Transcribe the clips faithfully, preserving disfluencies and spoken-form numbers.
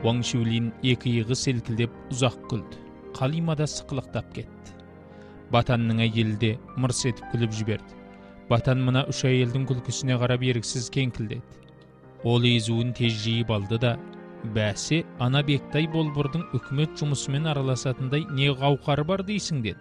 Ваң Шиулин екі иығы селкілдеп ұзақ күлді. Қалима да сықылықтап кетті. Батанның әйелі де мырс етіп күліп жіберді. Батан мына үш әйелдің күлкісіне қарап еріксіз кеңкілдеді. Ол езуін тез жиып алды да, бәсе, ана Бектай Болбырдың үкімет жұмысымен араласатындай не қауқары бар дейсің, деді.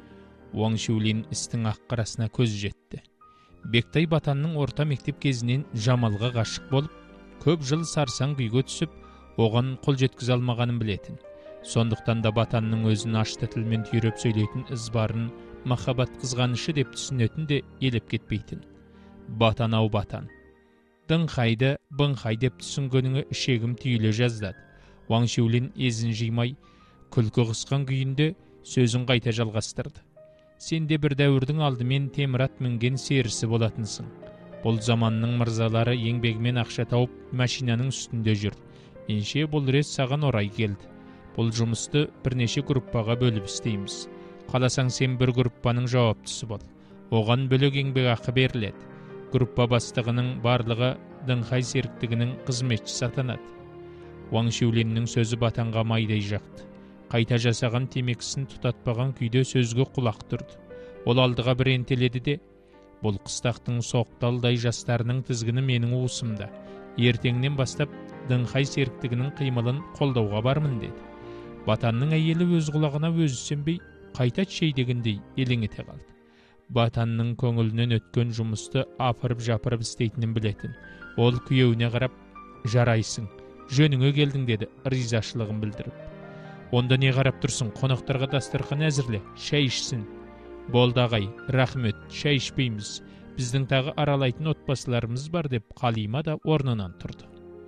Ваң Шиулин істің ақ-қарасына көз жетті. Бектай Батанның орта мектеп кезінен Жамалға ғашық болып, көп жыл сарсаң күйге түсіп, оған қол жеткізе алмағанын білетін. Сондықтан да Батанның өзін ашты тілмен түйреп сөйлейтін ізбарын махаббат қызғанышы деп түсінетін де елеп кетпейтін. Батан ау Батан. Дыңқайды, быңқай деп түсінгеніңі ішегім түйіле жаздады. Ваң Шиулин езін жимай, күлкі қысқан күйінде сөзін қайта жалғастырды. Сен де бір дәуірдің алдымен темірат мінген серісі болатынсың. Бұл заманның мырзалары еңбегімен ақша тауып машинаның үстінде жүр. Менше бұл рет саған орай келді. Бұл жұмысты бірнеше группаға бөліп істейміз. Қаласаң сен бір группаның жауаптысы бол. Оған бөлек еңбек ақы беріледі. Группа бастығының барлығы Дыңқай серіктігінің қызметшісі атанады. Ваң Шиулиннің сөзі Батанға майдай жақты. Қайта жасаған темекісін тұтатпаған күйде сөзге құлақ тұрды. Ол алдыға бір ентеледі де, бұл қыстақтың соқталдай жастарының тізгіні менің уысымда. Ертеңнен бастап Дыңқай серіктігінің қимылын қолдауға бармын, деді. Батанның әйелі өз құлағына өзі сенбей, қайта шей дегендей елең ете қалды. Батанның көңілінен өткен жұмысты апырып-жапырып істейтінін білетін. Ол күйеуіне қарап, жарайсың, жөніңе келдің, деді, ризашылығын білдіріп. Онда не қарап тұрсың, қонақтарға дастархан әзірле, шай ішсін. Болды ағай, рахмет, шай ішпейміз. Біздің тағы аралайтын отбасыларымыз бар, деп Қалима да орнынан тұрды.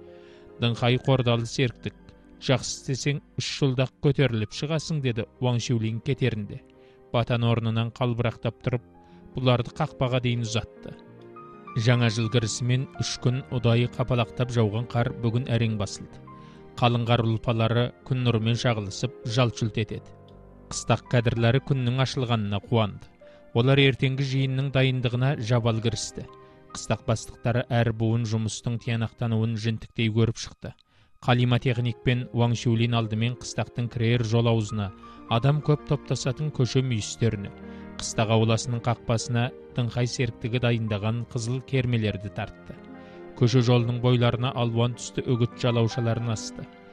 Дыңқай қордалы серіктік, жақсы істесең үш жылдақ көтеріліп шығасың, деді Ваң Шиулин кетерінде. Батан орнынан қалбырақтап тұрып, бұларды қақпаға дейін ұзатты. Жаңа жыл кірісімен үш күн ұдайы қапалақтап жауған қар бүгін әрең басылды. Қалың қар ұлпалары күн нұрымен шағылысып, жалт-жұлт етеді. Қыстақ кәдірлері күннің ашылғанына қуанды. Олар ертеңгі жиынның дайындығына жабал кірісті. Қыстақ бастықтары әр буын жұмыстың тиянақтануын жінтіктей көріп шықты. Қалима техник пен Ваң Шиулин алдымен қыстақтың кірер жол аузына, адам көп топтасатын көше мүйістеріне, қыстақ ауласының қақпасына Дыңқай серіктігі дайындаған қызыл кермелерді тартты. Көше жолының бойларына алуан түсті үгіт жалаушаларын асты.